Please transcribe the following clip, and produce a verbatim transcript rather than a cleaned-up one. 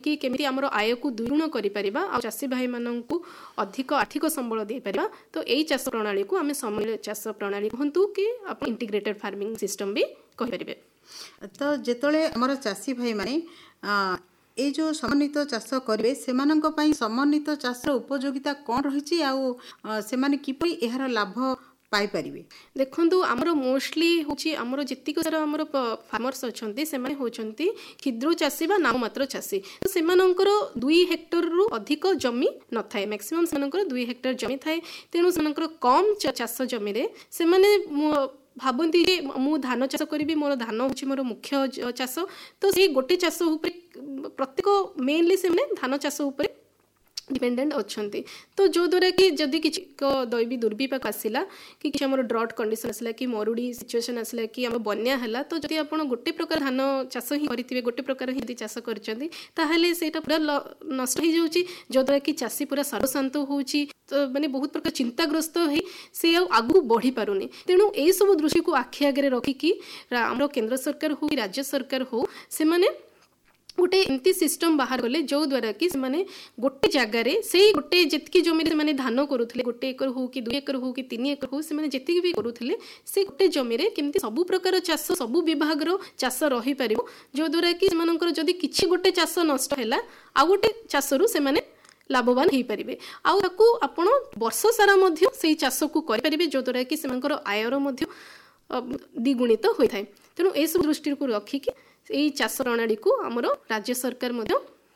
कि केमिति आमर आय को दुगुण करिपरिबा आ चाषी भाई माननकु अधिक आर्थिक संबल दे परिबा। तो एई चाष प्रणाली को आमे समन्वय चाष प्रणाली कहंतु कि आप इंटीग्रेटेड फार्मिंग सिस्टम भी कहि परिबे। तो जेतले हमर चाषी भाई माने ए जो समन्वित चाष करेंगे से समन्वित चाषर उपयोगिता कौन रही से माने किपरि एहार लाभ पाई परिबे। देखंतु हमरो मोस्टली होची हमरो जतिक सारा हमरो फार्मर्स अछंती से माने होचंती क्षुद्र चाषी बा नाम मात्र चाषी। तो से मानकर दुई हेक्टर रु अधिक जमी न थाए मैक्सिमम से मानकर दुई हेक्टर जमी थाए। तेणु से मानकर कम चाष जमी रे से माने भाबंती जे मु धान चाष करी मोर धान होची मोर मुख्य चाष। तो से गोटे चाष ऊपर प्रत्येक मेनली से माने धान चाष ऊपर डिपेंडेंट अच्छी। तो जो द्वारा कि जदि किसी दैवी दुर्विपाक आसला कि किसी आमर ड्रट कंडीशन आसला कि मरुड़ी सिचुएशन आसला कि आम बन्या है तो जदि आप गोटे प्रकार धान चाष ही करेंगे गोटे प्रकार ही चाष कर पूरा नष्ट हो जाऊँगी जो द्वारा कि चाषी पूरा सर्वशांत होची। तो माने बहुत प्रकार चिंताग्रस्त हो से आगू बढ़ी पारुनी। तेणु यही सब दृष्टि को आखि आगे रखिकी आम केंद्र सरकार हो कि राज्य सरकार हो से माने गोटे एमती सिस्टम बाहर गले जो द्वारा कि माने गोटे जगार से गोटे जितकी जमी से धान करुले गोटे एकर हो कि दुई एकर हो कि तीन एकर हो से जी भी करुले से गोटे जमी केमती सबु प्रकार चाष सबु विभाग चाष रही पार जो द्वारा कि जदि किछि गोटे चाष नष्ट है आ गोटे चाषरू से लाभवान हो पारे आपको आपण वर्ष सारा से चाष को करें जो द्वारा कि आयर द्विगुणित होता है। तेणु यह सब दृष्टि को रखिकी यही चाष प्रणाली को आमर राज्य सरकार